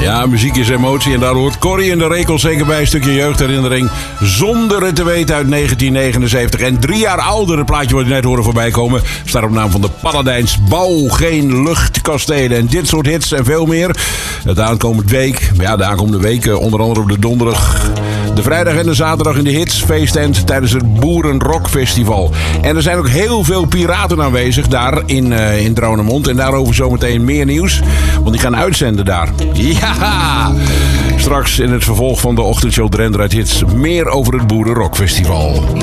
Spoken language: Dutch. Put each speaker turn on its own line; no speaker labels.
Ja, muziek is emotie en daar hoort Corrie in de Rekels zeker bij. Een stukje jeugdherinnering zonder het te weten uit 1979. En 3 jaar ouder, het plaatje wat je net hoorde voorbij komen, staat op naam van de Paladijns. Bouw geen luchtkastelen. En dit soort hits en veel meer. De aankomende week, onder andere op de donderdag, de vrijdag en de zaterdag in de hits feesttent tijdens het Boerenrockfestival. En er zijn ook heel veel piraten aanwezig daar in Trouwnermond. En daarover zometeen meer nieuws, want die gaan uitzenden daar. Ja! Straks in het vervolg van de ochtendshow Drenthe uit Hits meer over het Boerenrockfestival.